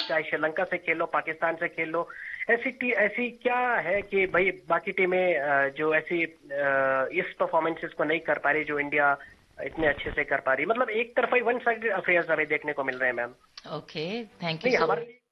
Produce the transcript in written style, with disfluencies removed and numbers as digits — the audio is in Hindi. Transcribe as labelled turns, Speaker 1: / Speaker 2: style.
Speaker 1: चाहे श्रीलंका से खेल लो, पाकिस्तान से खेल लो, ऐसी क्या है कि भाई बाकी टीमें जो ऐसी इस परफॉर्मेंसेस को नहीं कर पा रही जो इंडिया इतने अच्छे से कर पा रही, मतलब एक तरफा ही वन साइडेड अफेयर्स हमें देखने को मिल रहे हैं मैम।
Speaker 2: Okay, thank you.